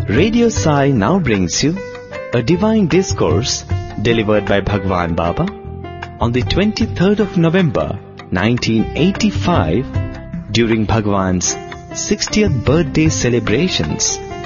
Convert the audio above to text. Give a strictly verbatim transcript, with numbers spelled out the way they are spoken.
Radio Sai now brings you a divine discourse delivered by Bhagwan Baba on the twenty-third of November nineteen eighty-five during Bhagwan's sixtieth birthday celebrations